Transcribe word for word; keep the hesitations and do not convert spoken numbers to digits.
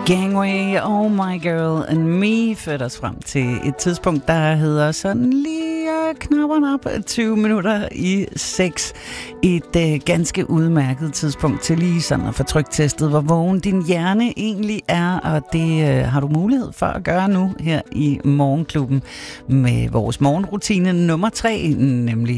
Gangway, Oh My Girl and Me førte os frem til et tidspunkt, der hedder sådan lige knapperne op tyve minutter i seks. Et øh, ganske udmærket tidspunkt til lige sådan at få tryktestet, hvor vågen din hjerne egentlig er, og det øh, har du mulighed for at gøre nu her i Morgenklubben med vores morgenrutine nummer tre, nemlig